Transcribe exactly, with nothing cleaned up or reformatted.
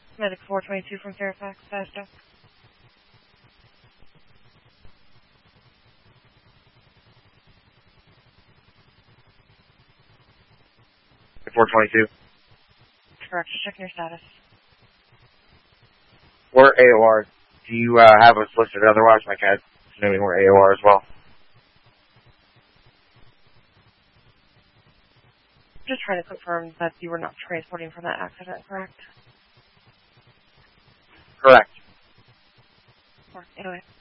Medic four twenty-two from Fairfax, fast up. four twenty-two. Correct, just checking your status. We're A O R. Do you uh, have us listed otherwise? My cat's assuming we're A O R as well. Just trying to confirm that you were not transporting from that accident, correct? Correct. Or, anyway.